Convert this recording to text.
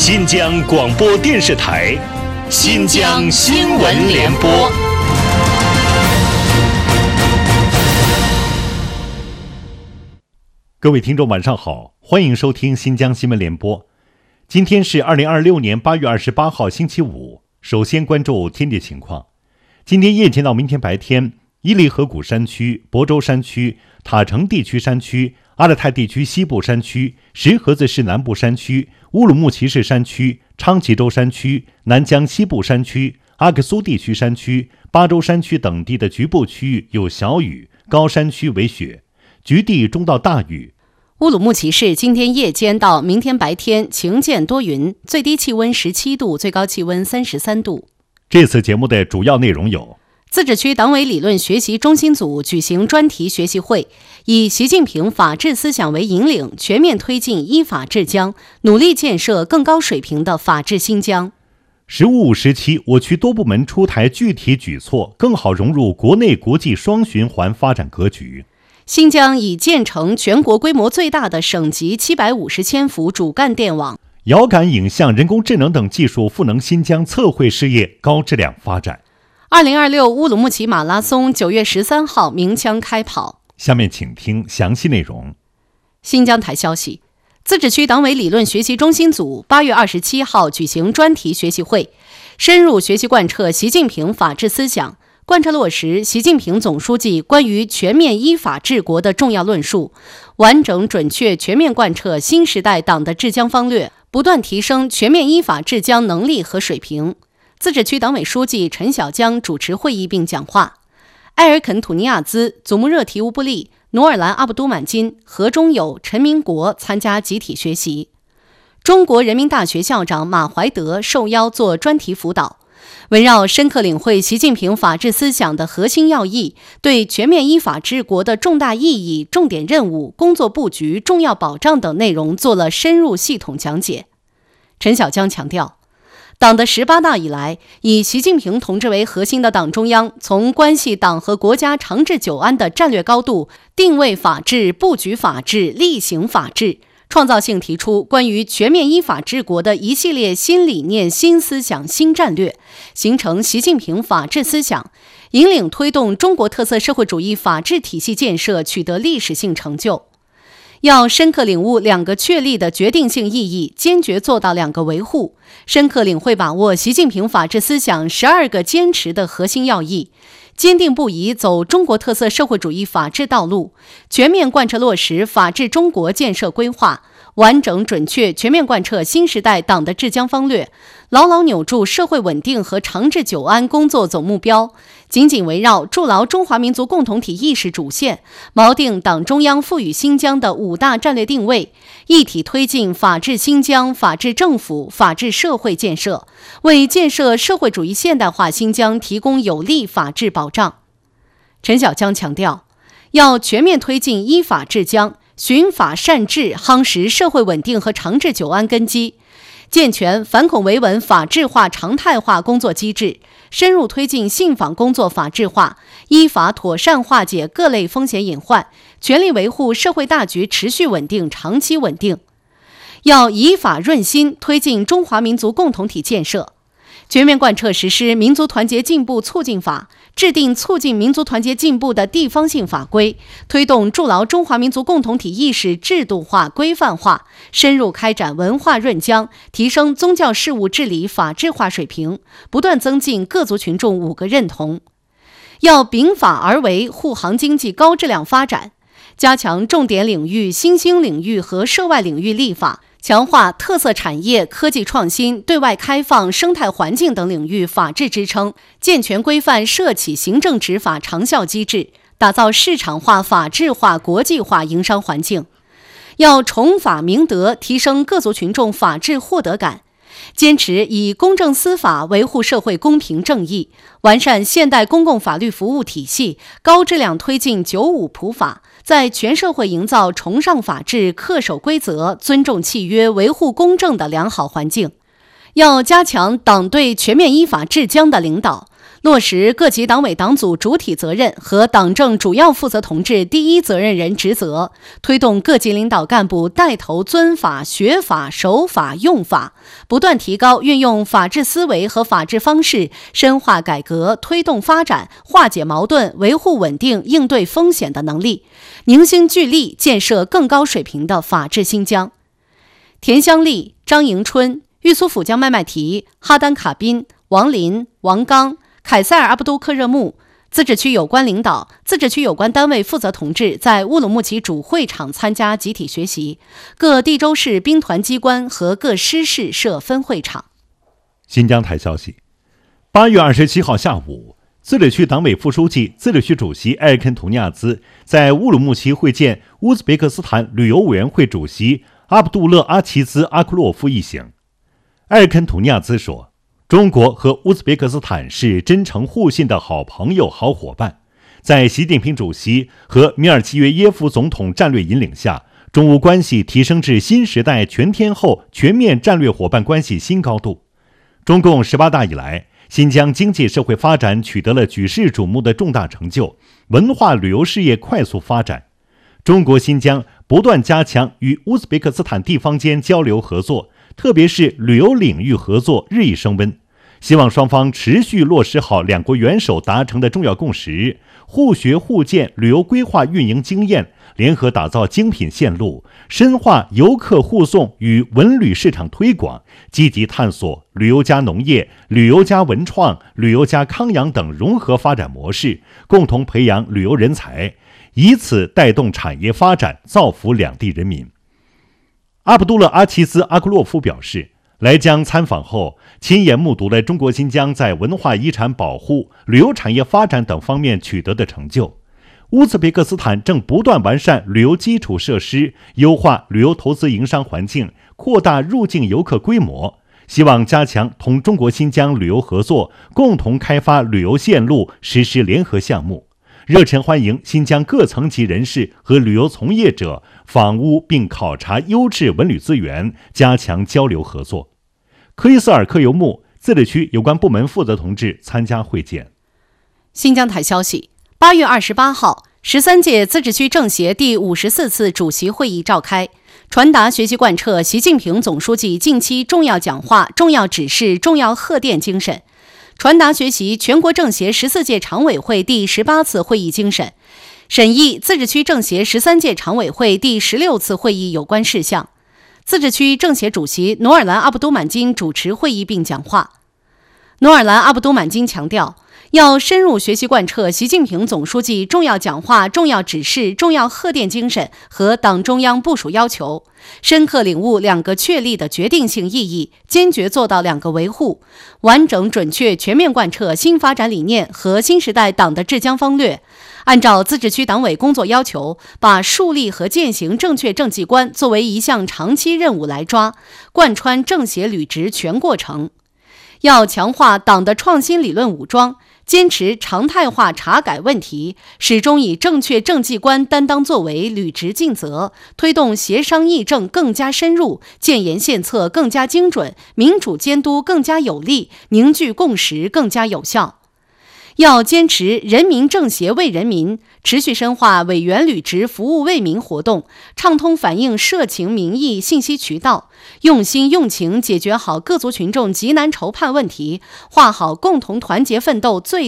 新疆广播电视台新疆新闻联播。各位听众晚上好，欢迎收听新疆新闻联播。今天是2026年8月28号星期五。首先关注天气情况。今天夜间到明天白天，伊犁河谷山区、亳州山区、塔城地区山区、阿勒泰地区西部山区、石河子市南部山区、乌鲁木齐市山区、昌吉州山区、南疆西部山区、阿克苏地区山区、巴州山区等地的局部区域有小雨，高山区为雪，局地中到大雨。 乌鲁木齐市今天夜间到明天白天晴间多云，最低气温17度，最高气温33度。 这次节目的主要内容有： 自治区党委理论学习中心组举行专题学习会，以习近平法治思想为引领，全面推进依法治疆，努力建设更高水平的法治新疆。 “十五”时期，我区多部门出台具体举措，更好融入国内国际双循环发展格局。 新疆已建成全国规模最大的省级750千伏主干电网。 遥感影像、人工智能等技术赋能新疆测绘事业高质量发展。 2026乌鲁木齐马拉松9月13号鸣枪开跑。 下面请听详细内容。 新疆台消息，自治区党委理论学习中心组8月27号举行专题学习会，深入学习贯彻习近平法治思想，贯彻落实习近平总书记关于全面依法治国的重要论述，完整准确全面贯彻新时代党的治疆方略，不断提升全面依法治疆能力和水平。自治区党委书记陈小江主持会议并讲话。埃尔肯土尼亚兹、祖穆热提乌布利、努尔兰阿卜都满金、何中友、陈明国参加集体学习。中国人民大学校长马怀德受邀做专题辅导，围绕深刻领会习近平法治思想的核心要义，对全面依法治国的重大意义、重点任务、工作布局、重要保障等内容做了深入系统讲解。陈小江强调，党的18大以来，以习近平同志为核心的党中央，从关系党和国家长治久安的战略高度，定位法治、布局法治、力行法治，创造性提出关于全面依法治国的一系列新理念、新思想、新战略，形成习近平法治思想，引领推动中国特色社会主义法治体系建设取得历史性成就。要深刻领悟2个确立的决定性意义，坚决做到2个维护，深刻领会把握习近平法治思想12个坚持的核心要义，坚定不移走中国特色社会主义法治道路，全面贯彻落实法治中国建设规划，完整准确全面贯彻新时代党的治疆方略，牢牢扭住社会稳定和长治久安工作总目标，紧紧围绕筑牢中华民族共同体意识主线，锚定党中央赋予新疆的5大战略定位，一体推进法治新疆、法治政府、法治社会建设，为建设社会主义现代化新疆提供有力法治保障。陈小江强调，要全面推进依法治疆，循法善治，夯实社会稳定和长治久安根基，健全反恐维稳法治化常态化工作机制，深入推进信访工作法治化，依法妥善化解各类风险隐患，全力维护社会大局持续稳定、长期稳定。要以法润心，推进中华民族共同体建设，全面贯彻实施民族团结进步促进法，制定促进民族团结进步的地方性法规，推动筑牢中华民族共同体意识制度化、规范化，深入开展文化润疆，提升宗教事务治理法治化水平，不断增进各族群众5个认同。要秉法而为，护航经济高质量发展，加强重点领域、新兴领域和涉外领域立法，强化特色产业、科技创新、对外开放、生态环境等领域法治支撑，健全规范涉企行政执法长效机制，打造市场化、法治化、国际化营商环境。要崇法明德，提升各族群众法治获得感，坚持以公正司法维护社会公平正义，完善现代公共法律服务体系，高质量推进95普法，在全社会营造崇尚法治、恪守规则、尊重契约、维护公正的良好环境。要加强党对全面依法治疆的领导， 落实各级党委党组主体责任和党政主要负责同志第一责任人职责，推动各级领导干部带头遵法、学法、守法、用法，不断提高运用法治思维和法治方式，深化改革、推动发展、化解矛盾、维护稳定、应对风险的能力，凝心聚力建设更高水平的法治新疆。田香丽、张迎春、玉苏甫江麦麦提、哈丹卡宾、王林、王刚、凯塞尔阿布都克热木，自治区有关领导、自治区有关单位负责同志在乌鲁木齐主会场参加集体学习，各地州市兵团机关和各师市设分会场。 新疆台消息，8月27号下午，自治区党委副书记、自治区主席埃尔肯图尼亚兹在乌鲁木齐会见乌兹别克斯坦旅游委员会主席阿卜杜勒阿齐兹阿库洛夫一行。埃尔肯图尼亚兹说，中国和乌兹别克斯坦是真诚互信的好朋友、好伙伴。在习近平主席和米尔基约耶夫总统战略引领下，中乌关系提升至新时代全天候全面战略伙伴关系新高度。中共18大以来，新疆经济社会发展取得了举世瞩目的重大成就，文化旅游事业快速发展。中国新疆不断加强与乌兹别克斯坦地方间交流合作，特别是旅游领域合作日益升温，希望双方持续落实好两国元首达成的重要共识，互学互鉴旅游规划运营经验，联合打造精品线路，深化游客护送与文旅市场推广，积极探索旅游加农业、旅游加文创、旅游加康养等融合发展模式，共同培养旅游人才，以此带动产业发展，造福两地人民。阿卜杜勒阿齐兹阿库洛夫表示，来江参访后，亲眼目睹了中国新疆在文化遗产保护、旅游产业发展等方面取得的成就。乌兹别克斯坦正不断完善旅游基础设施，优化旅游投资营商环境，扩大入境游客规模，希望加强同中国新疆旅游合作，共同开发旅游线路，实施联合项目。热忱欢迎新疆各层级人士和旅游从业者访乌并考察优质文旅资源，加强交流合作。克里斯尔克尤木自治区有关部门负责同志参加会见。 新疆台消息，8月28号，13届自治区政协第54次主席会议召开，传达学习贯彻习近平总书记近期重要讲话、重要指示、重要贺电精神，传达学习全国政协14届常委会第18次会议精神，审议自治区政协13届常委会第16次会议有关事项。自治区政协主席努尔兰阿卜都满金主持会议并讲话。努尔兰阿卜都满金强调，要深入学习贯彻习近平总书记重要讲话、重要指示、重要贺电精神和党中央部署要求，深刻领悟两个确立的决定性意义，坚决做到两个维护，完整准确全面贯彻新发展理念和新时代党的治疆方略，按照自治区党委工作要求，把树立和践行正确政绩观作为一项长期任务来抓，贯穿政协履职全过程。要强化党的创新理论武装，坚持常态化查改问题，始终以正确政绩观担当作为，履职尽责，推动协商议政更加深入，建言献策更加精准，民主监督更加有力，凝聚共识更加有效。要坚持人民政协为人民，持续深化委员履职服务为民活动，畅通反映社情民意信息渠道，用心用情解决好各族群众急难愁盼问题，画好共同团结奋斗最